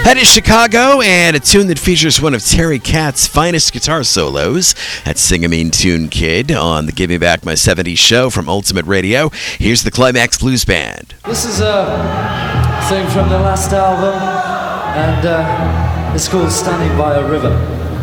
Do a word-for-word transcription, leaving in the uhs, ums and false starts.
That is Chicago, and a tune that features one of Terry Katz's finest guitar solos. That's Sing a Mean Tune Kid on the Give Me Back My seventies show from Ultimate Radio. Here's the Climax Blues Band. This is a thing from the last album, and uh, it's called Standing by a River.